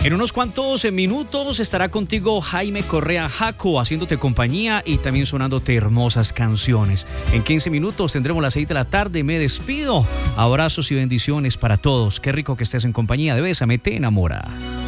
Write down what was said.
En unos cuantos minutos estará contigo Jaime Correa Jaco, haciéndote compañía y también sonándote hermosas canciones. En 15 minutos tendremos las 6 de la tarde. Me despido. Abrazos y bendiciones para todos. Qué rico que estés en compañía de Bésame, te enamora.